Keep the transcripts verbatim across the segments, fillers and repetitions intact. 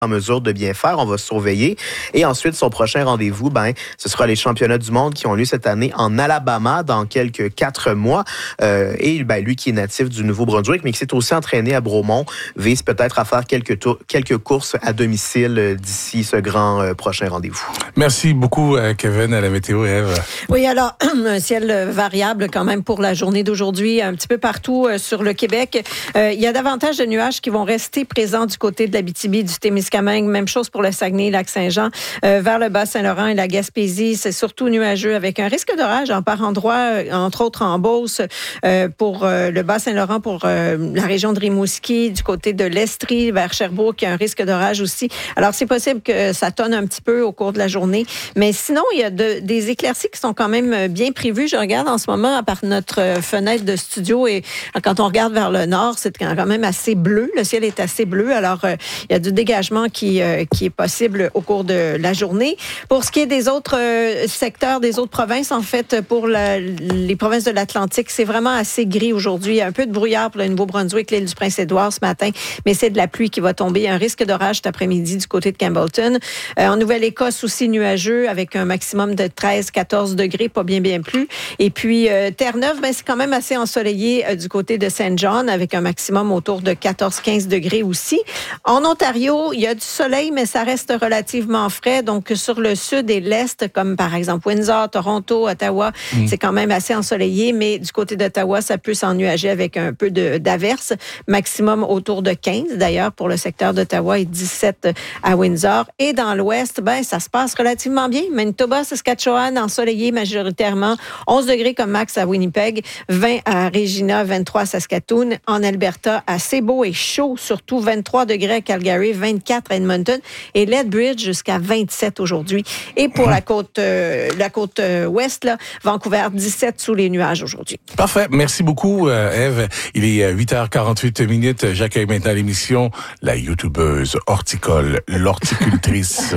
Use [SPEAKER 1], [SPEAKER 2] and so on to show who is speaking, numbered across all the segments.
[SPEAKER 1] en mesure de bien faire. On va surveiller. Et ensuite, son prochain rendez-vous, ben, ce sera les championnats du monde qui ont lieu cette année en Alabama dans quelques quatre mois. Euh, et ben, lui qui est natif du Nouveau-Brunswick, mais qui s'est aussi entraîné à Bromont, vise peut-être à faire quelques, tours, quelques courses à domicile d'ici ce grand euh, prochain rendez-vous.
[SPEAKER 2] Merci beaucoup, Kevin, à la météo, Ève.
[SPEAKER 3] Oui, alors, un ciel variable quand même pour la journée d'aujourd'hui, un petit peu partout euh, sur le Québec. Euh, il y a davantage de nuages qui vont rester présents du côté de l'Abitibi, du Témiscamingue. Même chose pour le Saguenay, Lac-Saint-Jean. Euh, vers le Bas-Saint-Laurent et la Gaspésie, c'est surtout nuageux avec un risque d'orage en par endroits, entre autres en Beauce, euh, pour euh, le Bas-Saint-Laurent, pour euh, la région de Rimouski, du côté de l'Estrie, vers Sherbrooke, il y a un risque d'orage aussi. Alors, c'est possible que ça tonne un petit peu au cours de la journée. Mais sinon, il y a de, des éclaircies qui sont quand même bien prévues. Je regarde en ce moment, à part notre fenêtre de studio, et quand on regarde vers le nord, c'est quand même assez bleu. Le ciel est assez bleu. Alors, euh, il y a du dégagement qui, euh, qui est possible au cours de la journée. Pour ce qui est des autres euh, secteurs, des autres provinces, en fait, pour la, les provinces de l'Atlantique, c'est vraiment assez gris aujourd'hui. Il y a un peu de brouillard pour le Nouveau-Brunswick, l'île du Prince-Édouard ce matin, mais c'est de la pluie qui va tomber. Un risque d'orage cet après-midi du côté de Campbellton. Euh, en Nouvelle-Écosse aussi nuageux avec un maximum de treize à quatorze degrés, pas bien bien plus. Et puis euh, Terre-Neuve, ben, c'est quand même assez ensoleillé euh, du côté de Saint John avec un maximum autour de quatorze à quinze degrés aussi. En Ontario, il y a du soleil, mais ça reste relativement frais. Donc, sur le sud et l'est, comme par exemple Windsor, Toronto, Ottawa, mmh. c'est quand même assez ensoleillé. Mais du côté d'Ottawa, ça peut s'ennuager avec un peu de, d'averses. Maximum autour de quinze, d'ailleurs, pour le secteur d'Ottawa et dix-sept à Windsor. Et dans l'ouest, ben, ça se passe relativement bien. Manitoba, Saskatchewan, ensoleillé majoritairement. onze degrés comme max à Winnipeg, vingt à Regina, vingt-trois à Saskatoon. En Alberta, assez beau et chaud, surtout vingt-trois degrés à Calgary, vingt-quatre à Edmonton et Lethbridge jusqu'à vingt-sept aujourd'hui. Et pour la côte, euh, la côte euh, ouest, là, Vancouver, dix-sept sous les nuages aujourd'hui.
[SPEAKER 2] Parfait. Merci beaucoup, euh, Ève. Il est huit heures quarante-huit minutes. J'accueille maintenant l'émission la youtubeuse horticole, l'horticultrice,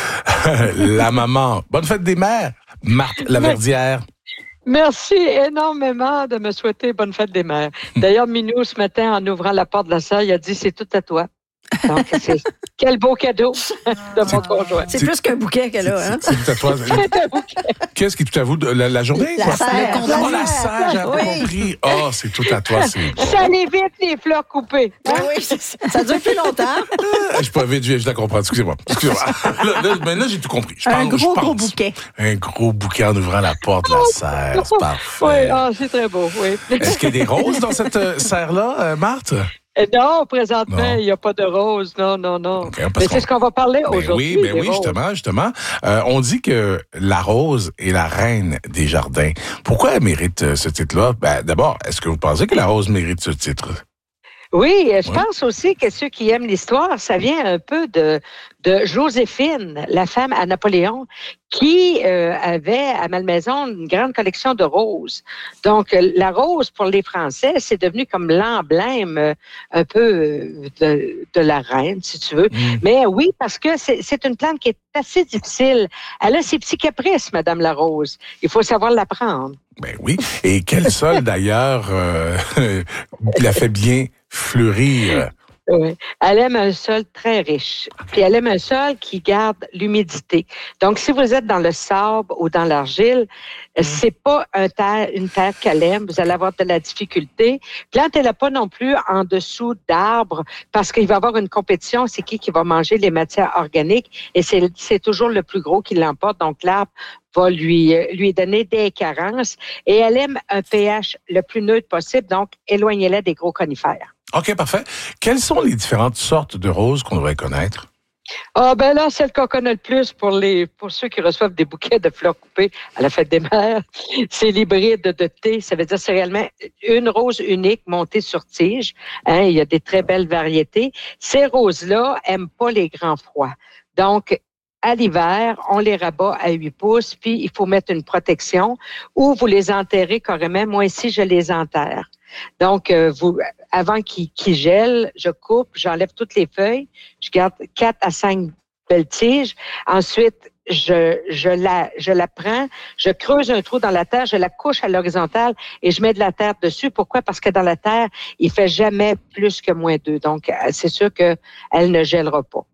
[SPEAKER 2] la maman. Bonne fête des mères, Marthe Laverdière.
[SPEAKER 4] Merci énormément de me souhaiter bonne fête des mères. D'ailleurs, Minou, ce matin, en ouvrant la porte de la salle, il a dit « c'est tout à toi ». Donc, c'est quel beau cadeau de mon conjoint.
[SPEAKER 3] C'est, c'est plus qu'un bouquet qu'elle a. Hein?
[SPEAKER 2] C'est, c'est tout à toi. Qu'est-ce qui est tout à vous? La, la journée?
[SPEAKER 3] La
[SPEAKER 2] quoi?
[SPEAKER 3] serre.
[SPEAKER 2] Oh, la serre, j'ai oui. compris. Oh, c'est tout à toi. C'est bon.
[SPEAKER 4] Ça évite les fleurs coupées.
[SPEAKER 3] Hein? Oui, ça dure plus longtemps.
[SPEAKER 2] Je suis pas vite, je la comprends. Excusez-moi. Excusez-moi. Là, là, maintenant, j'ai tout compris. Je
[SPEAKER 3] parle,
[SPEAKER 2] un gros,
[SPEAKER 3] je
[SPEAKER 2] gros
[SPEAKER 3] bouquet.
[SPEAKER 2] Un gros bouquet en ouvrant la porte de la serre. C'est parfait.
[SPEAKER 4] Oui, oh, c'est très beau, oui.
[SPEAKER 2] Est-ce qu'il y a des roses dans cette euh, serre-là, euh, Marthe?
[SPEAKER 4] Non, présentement, il n'y a pas de rose. Non, non, non. Okay, mais c'est ce qu'on va parler
[SPEAKER 2] ben
[SPEAKER 4] aujourd'hui.
[SPEAKER 2] Oui, ben oui, justement, justement. Euh, on dit que la rose est la reine des jardins. Pourquoi elle mérite euh, ce titre-là? Ben, d'abord, est-ce que vous pensez que la rose mérite ce titre?
[SPEAKER 4] Oui, je oui. pense aussi que ceux qui aiment l'histoire, ça vient un peu de, de Joséphine, la femme à Napoléon, qui euh, avait à Malmaison une grande collection de roses. Donc, la rose, pour les Français, c'est devenu comme l'emblème euh, un peu de, de la reine, si tu veux. Mmh. Mais oui, parce que c'est, c'est une plante qui est assez difficile. Elle a ses petits caprices, Madame la rose. Il faut savoir la prendre.
[SPEAKER 2] Ben oui. Et quel sol, d'ailleurs, euh, la fait bien fleurir?
[SPEAKER 4] Oui. Elle aime un sol très riche. Puis elle aime un sol qui garde l'humidité. Donc, si vous êtes dans le sable ou dans l'argile, mmh. c'est pas un terre, une terre qu'elle aime. Vous allez avoir de la difficulté. Plantez-la pas non plus en dessous d'arbres parce qu'il va y avoir une compétition. C'est qui qui va manger les matières organiques? Et c'est, c'est toujours le plus gros qui l'emporte. Donc, l'arbre va lui, lui donner des carences. Et elle aime un pH le plus neutre possible. Donc, éloignez-la des gros conifères.
[SPEAKER 2] OK, parfait. Quelles sont les différentes sortes de roses qu'on devrait connaître?
[SPEAKER 4] Ah, ben là, celle qu'on connaît le plus pour les pour ceux qui reçoivent des bouquets de fleurs coupées à la fête des mères, c'est l'hybride de thé. Ça veut dire c'est réellement une rose unique montée sur tige. Hein, il y a des très belles variétés. Ces roses-là aiment pas les grands froids. Donc, à l'hiver, on les rabat à huit pouces, puis il faut mettre une protection ou vous les enterrez carrément. Moi, ici, je les enterre. Donc, euh, vous, avant qu'ils, qu'ils gèlent, je coupe, j'enlève toutes les feuilles, je garde quatre à cinq belles tiges. Ensuite, je, je, la, je la prends, je creuse un trou dans la terre, je la couche à l'horizontale et je mets de la terre dessus. Pourquoi? Parce que dans la terre, il fait jamais plus que moins deux. Donc, c'est sûr qu'elle ne gèlera pas.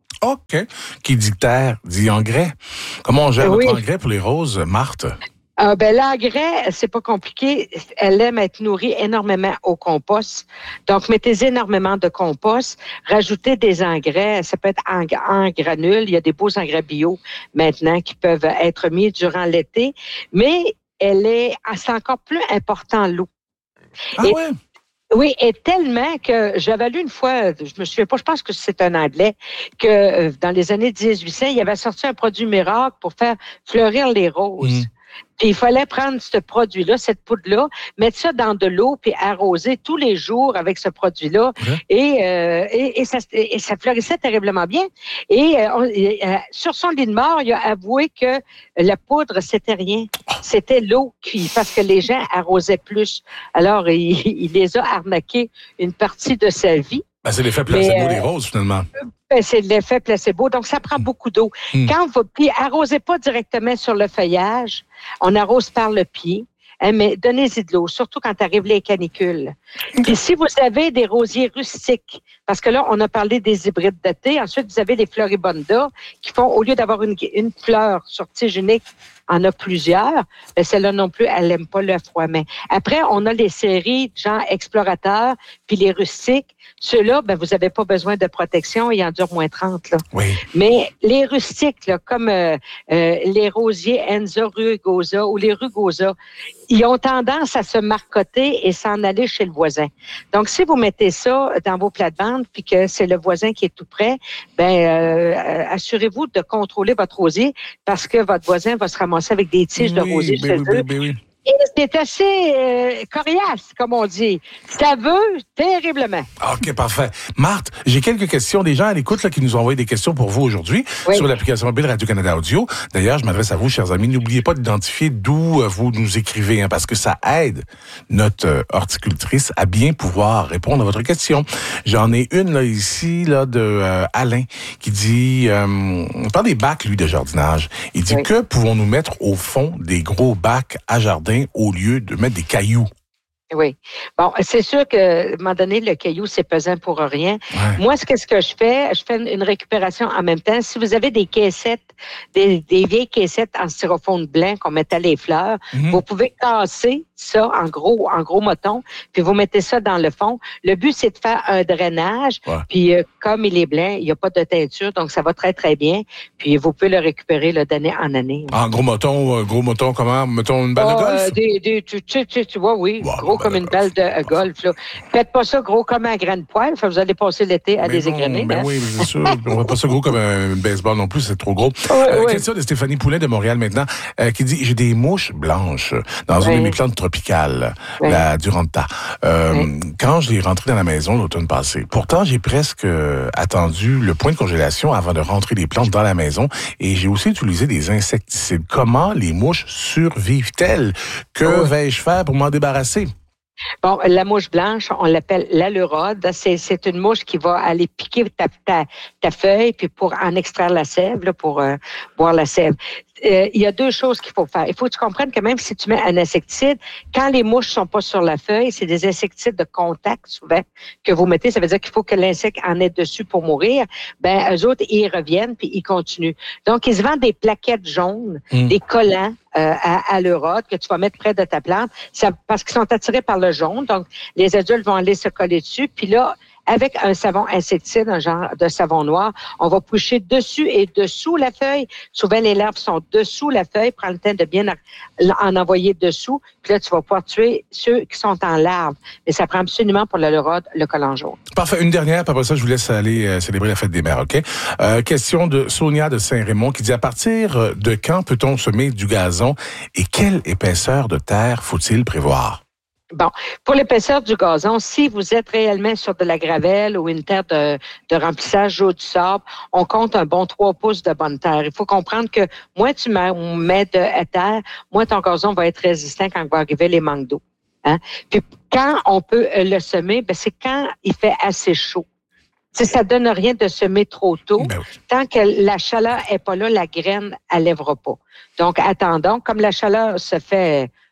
[SPEAKER 2] OK. Qui dit terre, dit engrais. Comment on gère
[SPEAKER 4] Oui.
[SPEAKER 2] notre engrais pour les roses, Marthe?
[SPEAKER 4] Ah, ben, l'engrais, c'est pas compliqué. Elle aime être nourrie énormément au compost. Donc, mettez énormément de compost. Rajoutez des engrais. Ça peut être en, en granules. Il y a des beaux engrais bio maintenant qui peuvent être mis durant l'été. Mais elle est, c'est encore plus important l'eau.
[SPEAKER 2] Ah
[SPEAKER 4] Et,
[SPEAKER 2] ouais?
[SPEAKER 4] Oui, et tellement que j'avais lu une fois, je me souviens pas, je pense que c'est un Anglais, que euh, dans les années dix-huit cents, il avait sorti un produit miracle pour faire fleurir les roses.
[SPEAKER 2] Mmh.
[SPEAKER 4] Puis il fallait prendre ce produit-là, cette poudre-là, mettre ça dans de l'eau, puis arroser tous les jours avec ce produit-là.
[SPEAKER 2] Ouais.
[SPEAKER 4] Et, euh, et, et, ça, et ça fleurissait terriblement bien. Et, euh, on, et euh, sur son lit de mort, il a avoué que la poudre, c'était rien. C'était l'eau qui, parce que les gens arrosaient plus. Alors, il, il les a arnaqués une partie de sa vie.
[SPEAKER 2] Ben, c'est l'effet placebo
[SPEAKER 4] Mais, euh,
[SPEAKER 2] des roses, finalement.
[SPEAKER 4] Ben, c'est l'effet placebo, donc ça prend beaucoup d'eau.
[SPEAKER 2] Mm.
[SPEAKER 4] Quand vous, puis arrosez pas directement sur le feuillage, on arrose par le pied, hein, mais donnez-y de l'eau, surtout quand arrivent les canicules. Puis si vous avez des rosiers rustiques, parce que là, on a parlé des hybrides de thé, ensuite vous avez les floribundas qui font, au lieu d'avoir une, une fleur sur tige unique, en a plusieurs, mais celle-là non plus, elle n'aime pas le froid. Mais après, on a les séries genre explorateurs, puis les rustiques. Ceux-là, ben, vous n'avez pas besoin de protection, il en dure moins trente. Là.
[SPEAKER 2] Oui.
[SPEAKER 4] Mais les rustiques, là, comme euh, euh, les rosiers Enza rugosa ou les rugosa, ils ont tendance à se marcoter et s'en aller chez le voisin. Donc, si vous mettez ça dans vos plates-bandes puis que c'est le voisin qui est tout près, ben euh, assurez-vous de contrôler votre rosier parce que votre voisin va se ramasser avec des tiges de
[SPEAKER 2] Oui,
[SPEAKER 4] rosier
[SPEAKER 2] ben
[SPEAKER 4] chez
[SPEAKER 2] oui,
[SPEAKER 4] eux.
[SPEAKER 2] ben, ben oui.
[SPEAKER 4] Et c'est assez euh, coriace, comme on dit. Ça veut terriblement.
[SPEAKER 2] OK, parfait. Marthe, j'ai quelques questions des gens à l'écoute là, qui nous ont envoyé des questions pour vous aujourd'hui
[SPEAKER 4] Oui.
[SPEAKER 2] sur l'application mobile Radio-Canada Audio. D'ailleurs, je m'adresse à vous, chers amis. N'oubliez pas d'identifier d'où euh, vous nous écrivez, hein, parce que ça aide notre euh, horticultrice à bien pouvoir répondre à votre question. J'en ai une là ici là de euh, Alain qui dit, euh, on parle des bacs, lui, de jardinage. Il dit,
[SPEAKER 4] Oui.
[SPEAKER 2] que pouvons-nous mettre au fond des gros bacs à jardin au lieu de mettre des cailloux?
[SPEAKER 4] Oui. Bon, c'est sûr que, à un moment donné, le caillou, c'est pesant pour rien.
[SPEAKER 2] Ouais.
[SPEAKER 4] Moi, ce que, ce que je fais, je fais une, une récupération en même temps. Si vous avez des caissettes, des, des vieilles caissettes en styrofoam blanc qu'on mettait les fleurs,
[SPEAKER 2] Mhm.
[SPEAKER 4] vous pouvez casser ça en gros, en gros moton, puis vous mettez ça dans le fond. Le but, c'est de faire un drainage.
[SPEAKER 2] Ouais.
[SPEAKER 4] Puis, euh, comme il est blanc, il n'y a pas de teinture, donc ça va très, très bien. Puis, vous pouvez le récupérer là, d'année en année.
[SPEAKER 2] En gros moton, euh, gros moton, comment? Mettons une balle de
[SPEAKER 4] Ah,
[SPEAKER 2] golf?
[SPEAKER 4] euh, des, des, tu, tu, tu, tu vois, oui,
[SPEAKER 2] Wow,
[SPEAKER 4] gros
[SPEAKER 2] une
[SPEAKER 4] comme
[SPEAKER 2] balle
[SPEAKER 4] une
[SPEAKER 2] de
[SPEAKER 4] balle de euh, golf. Là. Faites pas ça gros comme un grain de poil, fait, vous allez passer l'été à
[SPEAKER 2] Mais
[SPEAKER 4] des
[SPEAKER 2] non,
[SPEAKER 4] égrenés.
[SPEAKER 2] ben
[SPEAKER 4] hein.
[SPEAKER 2] oui, c'est sûr. On va pas ça gros comme un baseball non plus, c'est trop gros.
[SPEAKER 4] Ouais,
[SPEAKER 2] Euh,
[SPEAKER 4] ouais.
[SPEAKER 2] Question de Stéphanie Poulin de Montréal maintenant, euh, qui dit, j'ai des mouches blanches dans une
[SPEAKER 4] Ouais.
[SPEAKER 2] de mes plantes tropicales,
[SPEAKER 4] Ouais.
[SPEAKER 2] la Duranta. Euh,
[SPEAKER 4] Ouais.
[SPEAKER 2] Quand je l'ai rentrée dans la maison l'automne passé, pourtant j'ai presque euh, attendu le point de congélation avant de rentrer les plantes dans la maison et j'ai aussi utilisé des insecticides. Comment les mouches survivent-elles? Que
[SPEAKER 4] Ouais.
[SPEAKER 2] vais-je faire pour m'en débarrasser?
[SPEAKER 4] Bon, la mouche blanche, on l'appelle l'alurode. C'est, c'est une mouche qui va aller piquer ta, ta, ta feuille puis pour en extraire la sève, là, pour euh, boire la sève. Euh, il y a deux choses qu'il faut faire. Il faut que tu comprennes que même si tu mets un insecticide, quand les mouches sont pas sur la feuille, c'est des insecticides de contact souvent que vous mettez. Ça veut dire qu'il faut que l'insecte en ait dessus pour mourir. Ben, eux autres, ils reviennent puis ils continuent. Donc, ils se vendent des plaquettes jaunes,
[SPEAKER 2] Mm.
[SPEAKER 4] des collants euh, à, à l'eurode que tu vas mettre près de ta plante, ça, parce qu'ils sont attirés par le jaune. Donc, les adultes vont aller se coller dessus. Puis là, avec un savon insecticide, un genre de savon noir, on va coucher dessus et dessous la feuille. Souvent, les larves sont dessous la feuille. Prends le temps de bien en envoyer dessous. Puis là, tu vas pouvoir tuer ceux qui sont en larves. Mais ça prend absolument pour le l'eurode le collant jaune.
[SPEAKER 2] Parfait. Une dernière, puis après ça, je vous laisse aller euh, célébrer la fête des mères, OK? Euh, question de Sonia de Saint-Raymond qui dit, à partir de quand peut-on semer du gazon et quelle épaisseur de terre faut-il prévoir?
[SPEAKER 4] Bon, pour l'épaisseur du gazon, si vous êtes réellement sur de la gravelle ou une terre de, de remplissage ou du sable, on compte un bon trois pouces de bonne terre. Il faut comprendre que moins tu mets, mets de terre, moins ton gazon va être résistant quand va arriver les manques d'eau. Hein? Puis quand on peut le semer, ben c'est quand il fait assez chaud. Tu sais, ça donne rien de semer trop tôt.
[SPEAKER 2] Ben oui.
[SPEAKER 4] Tant que la chaleur est pas là, la graine, elle lèvera pas. Donc, attendons. Comme la chaleur se fait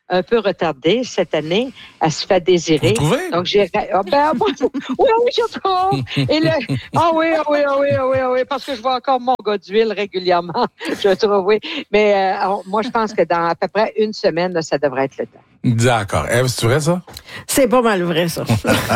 [SPEAKER 4] un peu retardée cette année. Elle se fait désirer.
[SPEAKER 2] Vous trouvez?
[SPEAKER 4] Donc, j'ai... Ah, ben, oui, oui, je trouve. Et le... Ah oui, ah oui, ah oui, ah oui, ah oui, parce que je vois encore mon gars d'huile régulièrement. Je trouve, oui. Mais euh, alors, moi, je pense que dans à peu près une semaine, là, ça devrait être le temps.
[SPEAKER 2] D'accord. Ève, c'est vrai, ça?
[SPEAKER 3] C'est pas mal vrai, ça.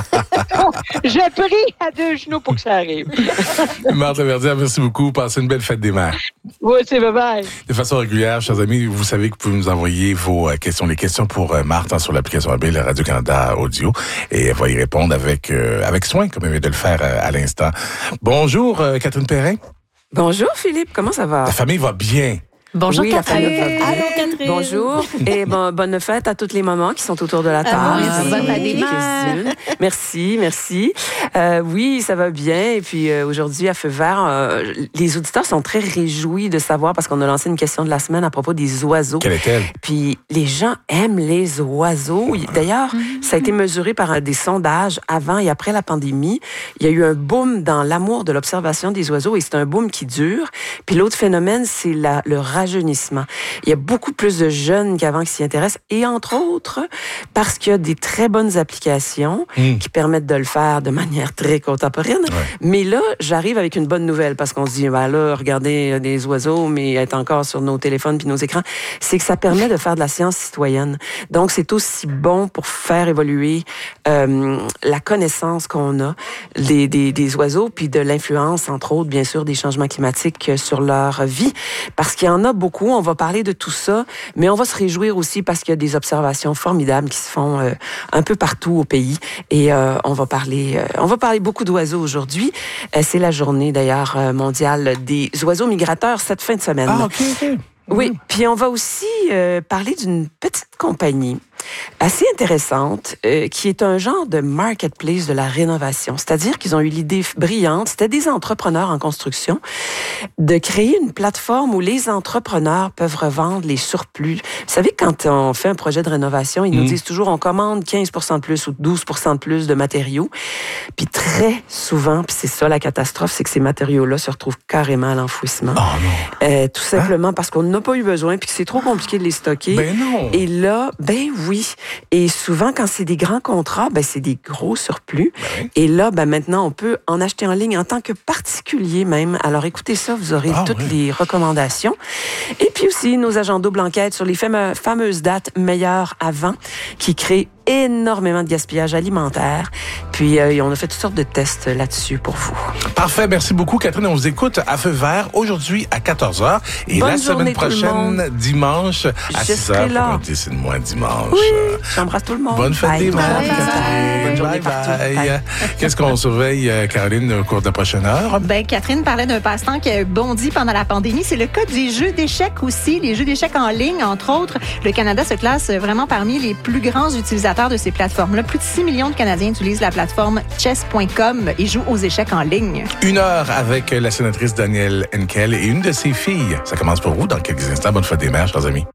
[SPEAKER 4] Je prie à deux genoux pour que ça arrive.
[SPEAKER 2] Marthe Laverdière, merci beaucoup. Passez une belle fête des mères.
[SPEAKER 4] Oui, c'est bye-bye.
[SPEAKER 2] De façon régulière, chers amis, vous savez que vous pouvez nous envoyer vos euh, questions, les questions pour euh, Marthe hein, sur l'application mobile Radio-Canada Audio et elle va y répondre avec euh, avec soin, comme elle vient de le faire euh, à l'instant. Bonjour, euh, Catherine Perrin.
[SPEAKER 5] Bonjour, Philippe. Comment ça va?
[SPEAKER 2] La famille va bien.
[SPEAKER 3] Bonjour,
[SPEAKER 5] oui,
[SPEAKER 3] Catherine.
[SPEAKER 5] Allô,
[SPEAKER 3] Catherine.
[SPEAKER 5] Bonjour. Et bon, bonne fête à toutes les mamans qui sont autour de la table.
[SPEAKER 3] Ah, merci.
[SPEAKER 5] Bonne
[SPEAKER 3] fête des
[SPEAKER 5] mères. Merci, merci. Euh, oui, ça va bien. Et puis euh, aujourd'hui, à Feu vert, euh, les auditeurs sont très réjouis de savoir, parce qu'on a lancé une question de la semaine à propos des oiseaux.
[SPEAKER 2] Quelle est-elle?
[SPEAKER 5] Puis les gens aiment les oiseaux. D'ailleurs, ça a été mesuré par des sondages avant et après la pandémie. Il y a eu un boom dans l'amour de l'observation des oiseaux et c'est un boom qui dure. Puis l'autre phénomène, c'est la, le rajeunissement. Il y a beaucoup plus de jeunes qu'avant qui s'y intéressent et entre autres parce qu'il y a des très bonnes applications mmh. qui permettent de le faire de manière très contemporaine. Ouais. Mais là, j'arrive avec une bonne nouvelle parce qu'on se dit, ben là, regardez des oiseaux, mais être encore sur nos téléphones puis nos écrans, c'est que ça permet de faire de la science citoyenne. Donc, c'est aussi bon pour faire évoluer euh, la connaissance qu'on a des, des, des oiseaux puis de l'influence, entre autres, bien sûr, des changements climatiques sur leur vie. Parce qu'il y en a beaucoup, on va parler de tout ça, mais on va se réjouir aussi parce qu'il y a des observations formidables qui se font euh, un peu partout au pays. Et euh, on va parler, euh, on va parler beaucoup d'oiseaux aujourd'hui. Euh, c'est la journée d'ailleurs mondiale des oiseaux migrateurs cette fin de semaine.
[SPEAKER 2] Ah, ok, ok.
[SPEAKER 5] Oui, puis on va aussi euh, parler d'une petite compagnie assez intéressante euh, qui est un genre de marketplace de la rénovation. C'est-à-dire qu'ils ont eu l'idée brillante, c'était des entrepreneurs en construction, de créer une plateforme où les entrepreneurs peuvent revendre les surplus. Vous savez, quand on fait un projet de rénovation, ils mmh. nous disent toujours on commande quinze pour cent de plus ou douze pour cent de plus de matériaux. Puis très souvent, puis c'est ça la catastrophe, c'est que ces matériaux-là se retrouvent carrément à l'enfouissement.
[SPEAKER 2] Oh non.
[SPEAKER 5] Euh, tout simplement hein? parce qu'on n'a pas eu besoin puis que c'est trop compliqué de les stocker.
[SPEAKER 2] Ben non.
[SPEAKER 5] Et là, ben oui. Et souvent, quand c'est des grands contrats, ben c'est des gros surplus. Ben oui. Et là, ben maintenant, on peut en acheter en ligne en tant que particulier même. Alors, écoutez ça, vous aurez ah, toutes oui. les recommandations. Et puis aussi, nos agents double enquête sur les fameux, fameuses dates meilleures avant qui créent énormément de gaspillage alimentaire. Puis, euh, on a fait toutes sortes de tests là-dessus pour vous.
[SPEAKER 2] Parfait. Merci beaucoup, Catherine. On vous écoute à Feu vert aujourd'hui à quatorze heures. Et
[SPEAKER 5] Bonne
[SPEAKER 2] la semaine prochaine, dimanche, à
[SPEAKER 5] Je
[SPEAKER 2] six heures.
[SPEAKER 5] Là.
[SPEAKER 2] C'est moi dimanche.
[SPEAKER 5] Oui, j'embrasse tout le monde.
[SPEAKER 2] Bonne fête des mères, Catherine.
[SPEAKER 5] Bonne journée
[SPEAKER 2] bye bye. Qu'est-ce qu'on surveille, Caroline, au cours de la prochaine heure?
[SPEAKER 6] Ben, Catherine parlait d'un passe-temps qui a bondi pendant la pandémie. C'est le cas des jeux d'échecs aussi. Les jeux d'échecs en ligne, entre autres. Le Canada se classe vraiment parmi les plus grands utilisateurs de ces plateformes-là. Plus de six millions de Canadiens utilisent la plateforme chess point com et jouent aux échecs en ligne.
[SPEAKER 2] Une heure avec la sénatrice Danielle Henkel et une de ses filles. Ça commence pour vous dans quelques instants. Bonne fête des mères, chers amis.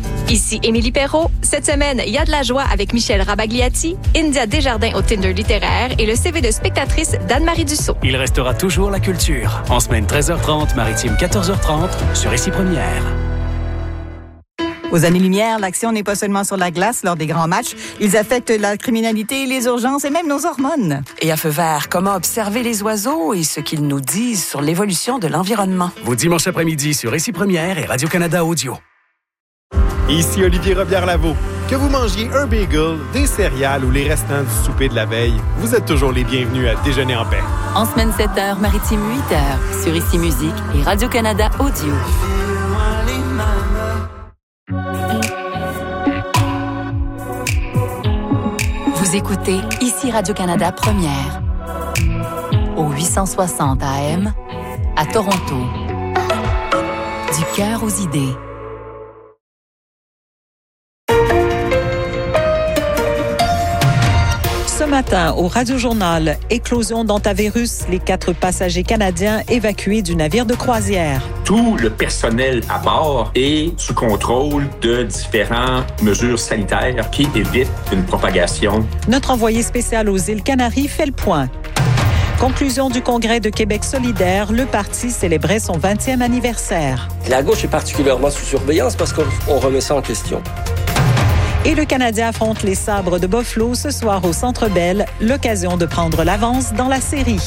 [SPEAKER 7] Ici Émilie Perrault. Cette semaine, il y a de la joie avec Michel Rabagliati, India Desjardins au Tinder littéraire et le C V de spectatrice d'Anne-Marie Dussault.
[SPEAKER 8] Il restera toujours la culture. En semaine treize heures trente, maritime quatorze heures trente, sur Ici Première.
[SPEAKER 9] Aux années-lumière, l'action n'est pas seulement sur la glace lors des grands matchs. Ils affectent la criminalité, les urgences et même nos hormones.
[SPEAKER 5] Et à Feu vert, comment observer les oiseaux et ce qu'ils nous disent sur l'évolution de l'environnement.
[SPEAKER 8] Vos dimanches après-midi sur Ici Première et Radio-Canada Audio.
[SPEAKER 10] Ici Olivier Robillard-Lavaux. Que vous mangiez un bagel, des céréales ou les restants du souper de la veille, vous êtes toujours les bienvenus à Déjeuner en paix.
[SPEAKER 11] En semaine sept heures, maritime huit heures, sur Ici Musique et Radio-Canada Audio. Vous écoutez Ici Radio-Canada Première, au huit cent soixante A M, à Toronto. Du cœur aux idées.
[SPEAKER 12] Ce matin, au Radio-Journal, éclosion d'hantavirus, les quatre passagers canadiens évacués du navire de croisière.
[SPEAKER 13] Tout le personnel à bord est sous contrôle de différentes mesures sanitaires qui évitent une propagation.
[SPEAKER 12] Notre envoyé spécial aux îles Canaries fait le point. Conclusion du Congrès de Québec solidaire, le parti célébrait son vingtième anniversaire.
[SPEAKER 14] La gauche est particulièrement sous surveillance parce qu'on remet ça en question.
[SPEAKER 12] Et le Canadien affronte les Sabres de Buffalo ce soir au Centre Bell, l'occasion de prendre l'avance dans la série.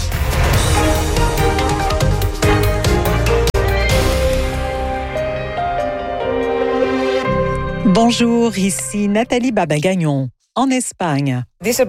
[SPEAKER 12] Bonjour, ici Nathalie Babagagnon. En Espagne.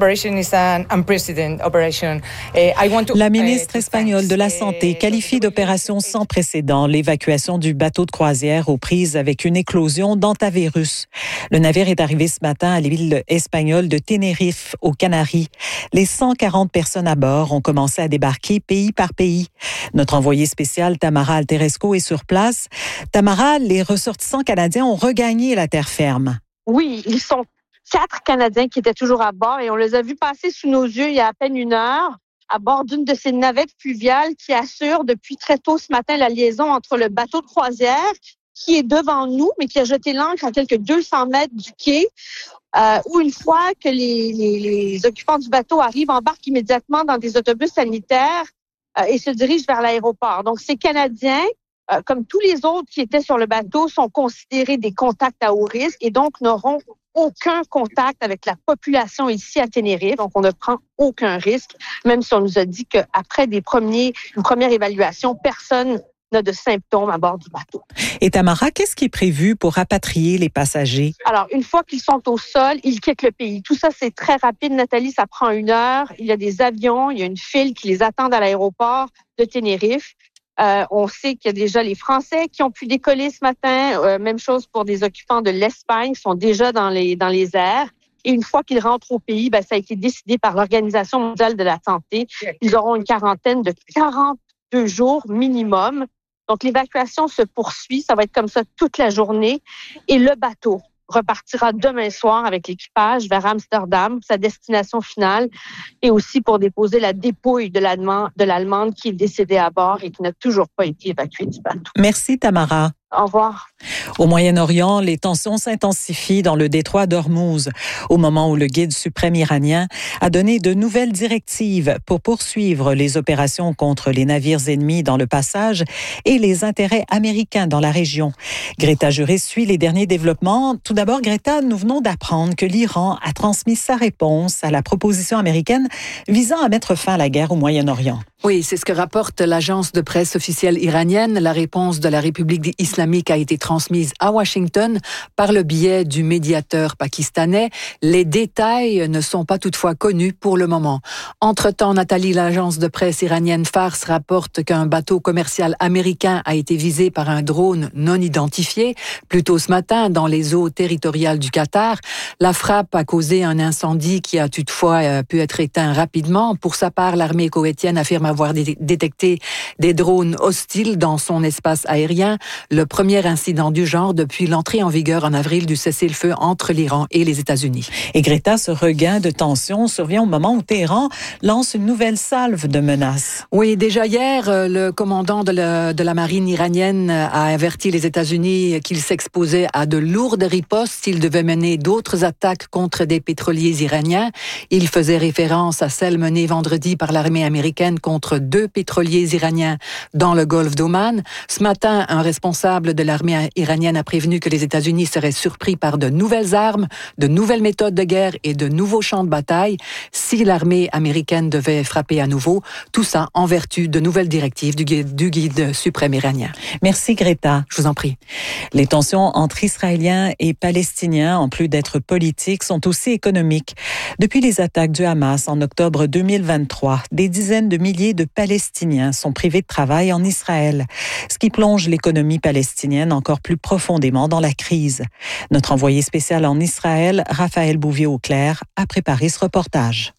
[SPEAKER 12] La ministre espagnole de la Santé qualifie d'opération sans précédent l'évacuation du bateau de croisière aux prises avec une éclosion d'hantavirus. Le navire est arrivé ce matin à l'île espagnole de Tenerife, aux Canaries. Les cent quarante personnes à bord ont commencé à débarquer pays par pays. Notre envoyée spéciale Tamara Alteresco est sur place. Tamara, les ressortissants canadiens ont regagné la terre ferme.
[SPEAKER 14] Oui, ils sont quatre Canadiens qui étaient toujours à bord et on les a vus passer sous nos yeux il y a à peine une heure à bord d'une de ces navettes fluviales qui assure depuis très tôt ce matin la liaison entre le bateau de croisière qui est devant nous mais qui a jeté l'ancre à quelques deux cents mètres du quai euh, où une fois que les, les, les occupants du bateau arrivent, embarquent immédiatement dans des autobus sanitaires euh, et se dirigent vers l'aéroport. Donc ces Canadiens, euh, comme tous les autres qui étaient sur le bateau, sont considérés des contacts à haut risque et donc n'auront aucun contact avec la population ici à Tenerife. Donc, on ne prend aucun risque, même si on nous a dit qu'après des premiers, une première évaluation, personne n'a de symptômes à bord du bateau.
[SPEAKER 12] Et Tamara, qu'est-ce qui est prévu pour rapatrier les passagers?
[SPEAKER 14] Alors, une fois qu'ils sont au sol, ils quittent le pays. Tout ça, c'est très rapide, Nathalie, ça prend une heure. Il y a des avions, il y a une file qui les attend à l'aéroport de Tenerife. Euh, on sait qu'il y a déjà les Français qui ont pu décoller ce matin. Euh, même chose pour des occupants de l'Espagne qui sont déjà dans les dans les airs. Et une fois qu'ils rentrent au pays, ben, ça a été décidé par l'Organisation mondiale de la santé. Ils auront une quarantaine de quarante-deux jours minimum. Donc, l'évacuation se poursuit. Ça va être comme ça toute la journée. Et le bateau repartira demain soir avec l'équipage vers Amsterdam, sa destination finale, et aussi pour déposer la dépouille de l'Allemande, de l'Allemande qui est décédée à bord et qui n'a toujours pas été évacuée du bateau.
[SPEAKER 12] Merci Tamara.
[SPEAKER 14] Au revoir.
[SPEAKER 12] Au Moyen-Orient, les tensions s'intensifient dans le détroit d'Ormuz, au moment où le guide suprême iranien a donné de nouvelles directives pour poursuivre les opérations contre les navires ennemis dans le passage et les intérêts américains dans la région. Greta Juris suit les derniers développements. Tout d'abord, Greta, nous venons d'apprendre que l'Iran a transmis sa réponse à la proposition américaine visant à mettre fin à la guerre au Moyen-Orient.
[SPEAKER 15] Oui, c'est ce que rapporte l'agence de presse officielle iranienne. La réponse de la République islamique a été transmise à Washington par le biais du médiateur pakistanais. Les détails ne sont pas toutefois connus pour le moment. Entre-temps, Nathalie, l'agence de presse iranienne Fars rapporte qu'un bateau commercial américain a été visé par un drone non identifié plus tôt ce matin dans les eaux territoriales du Qatar. La frappe a causé un incendie qui a toutefois pu être éteint rapidement. Pour sa part, l'armée koweïtienne affirme avoir dé- détecté des drones hostiles dans son espace aérien, le premier incident du genre depuis l'entrée en vigueur en avril du cessez-le-feu entre l'Iran et les États-Unis.
[SPEAKER 12] Et Greta, ce regain de tension survient au moment où Téhéran lance une nouvelle salve de menaces.
[SPEAKER 15] Oui, déjà hier, le commandant de la, de la marine iranienne a averti les États-Unis qu'ils s'exposaient à de lourdes ripostes s'ils devaient mener d'autres attaques contre des pétroliers iraniens. Il faisait référence à celle menée vendredi par l'armée américaine contre deux pétroliers iraniens dans le golfe d'Oman. Ce matin, un responsable de l'armée iranienne a prévenu que les États-Unis seraient surpris par de nouvelles armes, de nouvelles méthodes de guerre et de nouveaux champs de bataille si l'armée américaine devait frapper à nouveau. Tout ça en vertu de nouvelles directives du guide, du guide suprême iranien.
[SPEAKER 12] Merci Greta.
[SPEAKER 15] Je vous en prie.
[SPEAKER 12] Les tensions entre Israéliens et Palestiniens, en plus d'être politiques, sont aussi économiques. Depuis les attaques du Hamas en octobre deux mille vingt-trois, des dizaines de milliers de Palestiniens sont privés de travail en Israël, ce qui plonge l'économie palestinienne encore plus profondément dans la crise. Notre envoyé spécial en Israël, Raphaël Bouvier-Auclair, a préparé ce reportage.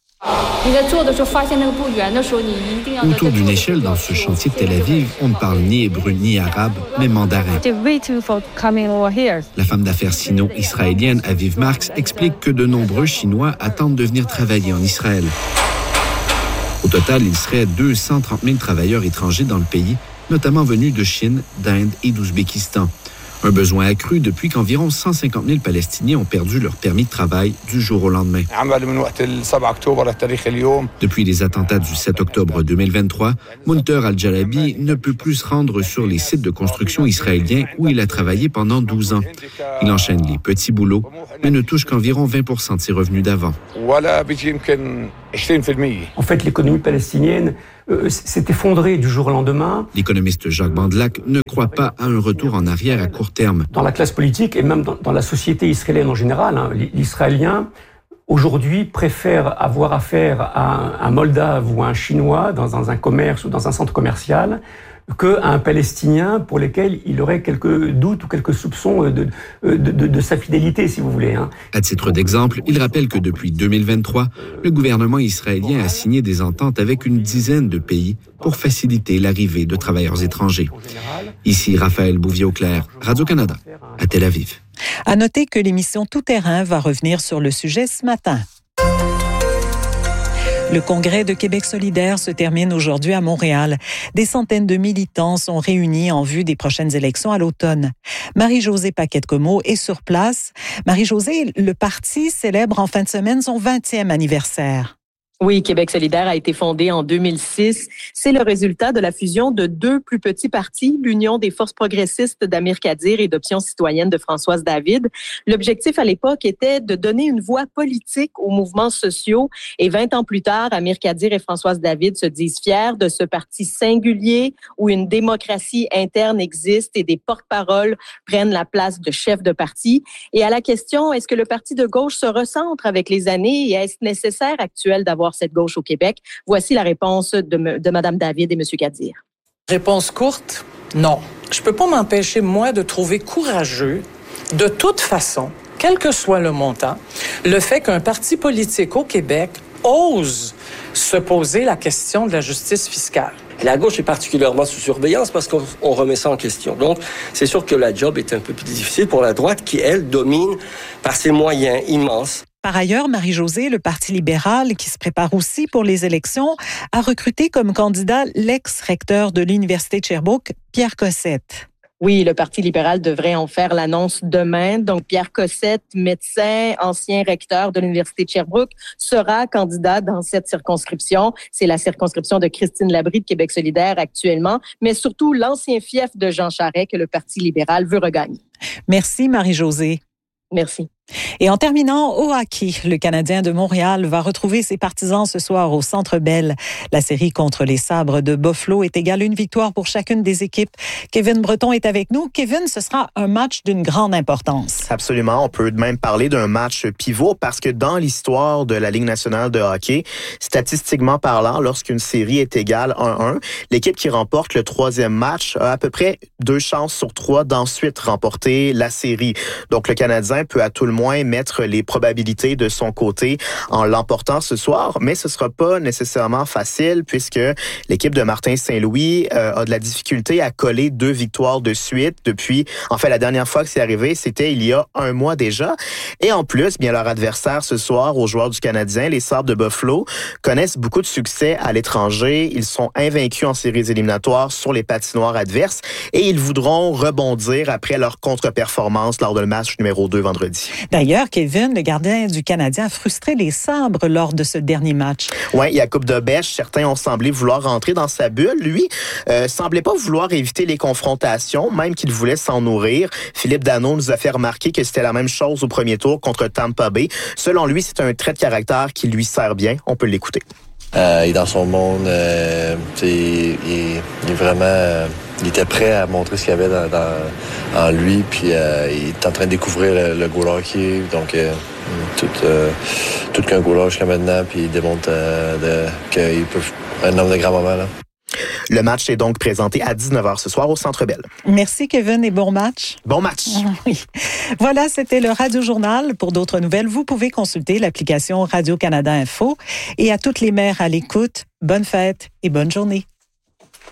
[SPEAKER 16] Autour d'une échelle dans ce chantier de Tel Aviv, on ne parle ni hébreu ni arabe, mais mandarin. La femme d'affaires sino-israélienne Aviv Marx explique que de nombreux Chinois attendent de venir travailler en Israël. Au total, il serait deux cent trente mille travailleurs étrangers dans le pays, notamment venus de Chine, d'Inde et d'Ouzbékistan. Un besoin accru depuis qu'environ cent cinquante mille Palestiniens ont perdu leur permis de travail du jour au lendemain. Depuis les attentats du sept octobre deux mille vingt-trois, Munter Al-Jalabi ne peut plus se rendre sur les sites de construction israéliens où il a travaillé pendant douze ans. Il enchaîne les petits boulots, mais ne touche qu'environ vingt pour cent de ses revenus d'avant.
[SPEAKER 17] En fait, l'économie palestinienne euh, s'est effondrée du jour au lendemain.
[SPEAKER 16] L'économiste Jacques Bandelac ne croit pas à un retour en arrière à court terme.
[SPEAKER 17] Dans la classe politique et même dans, dans la société israélienne en général, hein, l'Israélien aujourd'hui préfère avoir affaire à un, un Moldave ou à un Chinois dans, dans un commerce ou dans un centre commercial qu'à un Palestinien pour lequel il aurait quelques doutes ou quelques soupçons de, de, de, de sa fidélité, si vous voulez. Hein.
[SPEAKER 16] À titre d'exemple, il rappelle que depuis deux mille vingt-trois, le gouvernement israélien a signé des ententes avec une dizaine de pays pour faciliter l'arrivée de travailleurs étrangers. Ici, Raphaël Bouvier-Auclair, Radio-Canada, à Tel Aviv.
[SPEAKER 12] À noter que l'émission Tout Terrain va revenir sur le sujet ce matin. Le Congrès de Québec solidaire se termine aujourd'hui à Montréal. Des centaines de militants sont réunis en vue des prochaines élections à l'automne. Marie-Josée Paquette-Comeau est sur place. Marie-Josée, le parti célèbre en fin de semaine son vingtième anniversaire.
[SPEAKER 18] Oui, Québec solidaire a été fondé en deux mille six. C'est le résultat de la fusion de deux plus petits partis, l'Union des forces progressistes d'Amir Kadir et d'Option citoyenne de Françoise David. L'objectif à l'époque était de donner une voix politique aux mouvements sociaux. Et vingt ans plus tard, Amir Kadir et Françoise David se disent fiers de ce parti singulier où une démocratie interne existe et des porte-paroles prennent la place de chefs de parti. Et à la question, est-ce que le parti de gauche se recentre avec les années et est-ce nécessaire actuel d'avoir cette gauche au Québec? Voici la réponse de, de Mme David et M. Kadir.
[SPEAKER 19] Réponse courte, non. Je peux pas m'empêcher, moi, de trouver courageux, de toute façon, quel que soit le montant, le fait qu'un parti politique au Québec ose se poser la question de la justice fiscale.
[SPEAKER 20] La gauche est particulièrement sous surveillance parce qu'on on remet ça en question. Donc, c'est sûr que la job est un peu plus difficile pour la droite qui, elle, domine par ses moyens immenses.
[SPEAKER 12] Par ailleurs, Marie-Josée, le Parti libéral, qui se prépare aussi pour les élections, a recruté comme candidat l'ex-recteur de l'Université de Sherbrooke, Pierre Cossette.
[SPEAKER 18] Oui, le Parti libéral devrait en faire l'annonce demain. Donc, Pierre Cossette, médecin, ancien recteur de l'Université de Sherbrooke, sera candidat dans cette circonscription. C'est la circonscription de Christine Labrie de Québec solidaire actuellement, mais surtout l'ancien fief de Jean Charest que le Parti libéral veut regagner.
[SPEAKER 12] Merci, Marie-Josée.
[SPEAKER 18] Merci.
[SPEAKER 12] Et en terminant, au hockey, le Canadien de Montréal va retrouver ses partisans ce soir au Centre Bell. La série contre les Sabres de Buffalo est égale une victoire pour chacune des équipes. Kevin Breton est avec nous. Kevin, ce sera un match d'une grande importance.
[SPEAKER 1] Absolument. On peut même parler d'un match pivot parce que dans l'histoire de la Ligue nationale de hockey, statistiquement parlant, lorsqu'une série est égale un un, l'équipe qui remporte le troisième match a à peu près deux chances sur trois d'ensuite remporter la série. Donc, le Canadien peut à tout le moins mettre les probabilités de son côté en l'emportant ce soir, mais ce sera pas nécessairement facile puisque l'équipe de Martin Saint-Louis euh, a de la difficulté à coller deux victoires de suite depuis, en fait, la dernière fois que c'est arrivé, c'était il y a un mois déjà. Et en plus, bien, leur adversaire ce soir, aux joueurs du Canadien, les Sabres de Buffalo, connaissent beaucoup de succès à l'étranger. Ils sont invaincus en séries éliminatoires sur les patinoires adverses et ils voudront rebondir après leur contre-performance lors de le match numéro deux vendredi.
[SPEAKER 12] D'ailleurs, Kevin, le gardien du Canadien, a frustré les Sabres lors de ce dernier match.
[SPEAKER 1] Oui, il y a coupe de bêche. Certains ont semblé vouloir rentrer dans sa bulle. Lui, euh, semblait pas vouloir éviter les confrontations, même qu'il voulait s'en nourrir. Philippe Danault nous a fait remarquer que c'était la même chose au premier tour contre Tampa Bay. Selon lui, c'est un trait de caractère qui lui sert bien. On peut l'écouter.
[SPEAKER 21] Euh, il est dans son monde. Euh, il, il, il est vraiment... Euh, il était prêt à montrer ce qu'il y avait dans, dans, en lui. Puis euh, il est en train de découvrir le, le goal hockey. Donc, euh, tout, euh, tout qu'un goal jusqu'à maintenant. Puis il démontre euh, de, qu'il peut un homme de grand moment, là.
[SPEAKER 1] Le match est donc présenté à dix-neuf heures ce soir au Centre Bell.
[SPEAKER 12] Merci Kevin et bon match.
[SPEAKER 1] Bon match.
[SPEAKER 12] Oui. Voilà, c'était le Radio Journal. Pour d'autres nouvelles, vous pouvez consulter l'application Radio-Canada Info. Et à toutes les mères à l'écoute, bonne fête et bonne journée.